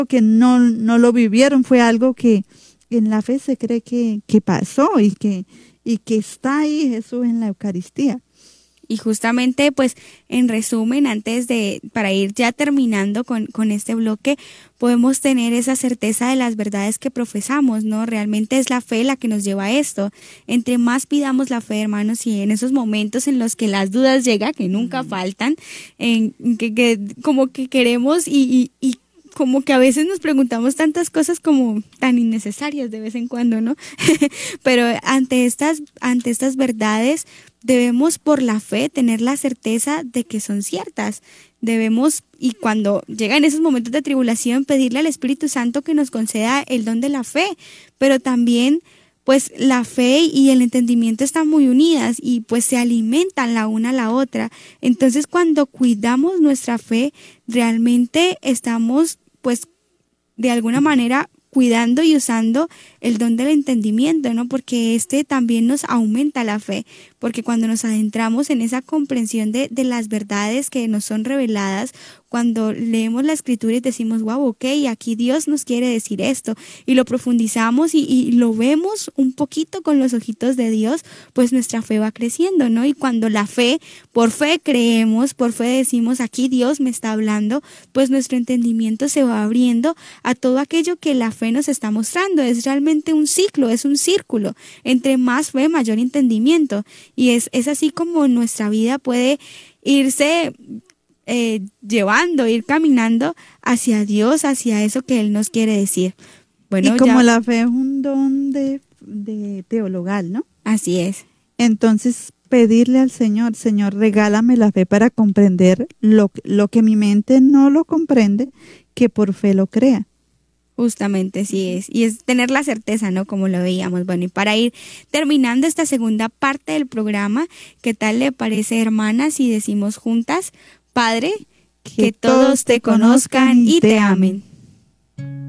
que no lo vivieron, fue algo que en la fe se cree que pasó y que está ahí Jesús en la Eucaristía. Y justamente, pues, en resumen, para ir ya terminando con este bloque, podemos tener esa certeza de las verdades que profesamos, ¿no? Realmente es la fe la que nos lleva a esto. Entre más pidamos la fe, hermanos, y en esos momentos en los que las dudas llegan, que nunca faltan, en que como que queremos y como que a veces nos preguntamos tantas cosas como tan innecesarias de vez en cuando, ¿no? Pero ante estas verdades debemos por la fe tener la certeza de que son ciertas. Debemos, y cuando llegan esos momentos de tribulación, pedirle al Espíritu Santo que nos conceda el don de la fe, pero también pues la fe y el entendimiento están muy unidas y pues se alimentan la una a la otra. Entonces cuando cuidamos nuestra fe, realmente estamos pues de alguna manera cuidando y usando el don del entendimiento, ¿no? Porque también nos aumenta la fe, porque cuando nos adentramos en esa comprensión de las verdades que nos son reveladas, cuando leemos la Escritura y decimos, wow, ok, aquí Dios nos quiere decir esto, y lo profundizamos y lo vemos un poquito con los ojitos de Dios, pues nuestra fe va creciendo, ¿no? Y cuando por fe creemos, por fe decimos, aquí Dios me está hablando, pues nuestro entendimiento se va abriendo a todo aquello que la fe nos está mostrando. Es realmente un ciclo, es un círculo. Entre más fe, mayor entendimiento. Y es así como nuestra vida puede irse ir caminando hacia Dios, hacia eso que Él nos quiere decir. Bueno, y como la fe es un don de teologal, ¿no? Así es. Entonces, pedirle al Señor, Señor, regálame la fe para comprender lo que mi mente no lo comprende, que por fe lo crea. Justamente, sí es. Y es tener la certeza, ¿no? Como lo veíamos. Bueno, y para ir terminando esta segunda parte del programa, ¿qué tal le parece, hermanas, si decimos juntas, Padre, que todos te conozcan y te amen?